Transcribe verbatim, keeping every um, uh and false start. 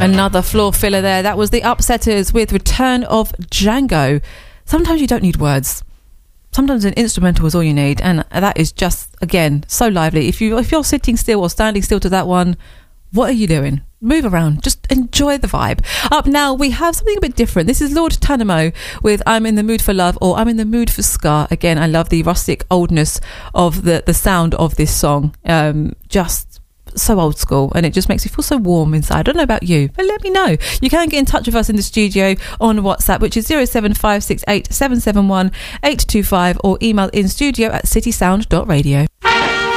Another floor filler there. That was the Upsetters with Return of Django. Sometimes you don't need words. Sometimes an instrumental is all you need, and that is just, again, so lively. If you if you're sitting still or standing still to that one, what are you doing? Move around, just enjoy the vibe. Up now, we have something a bit different. This is Lord Tanamo with I'm in the Mood for Love, or I'm in the Mood for Ska. Again, I love the rustic oldness of the the sound of this song. Um, just so old school, and it just makes me feel so warm inside. I don't know about you, but let me know. You can get in touch with us in the studio on WhatsApp, which is zero seven five six eight seven seven one eight two five, or email in studio at citysound dot radio.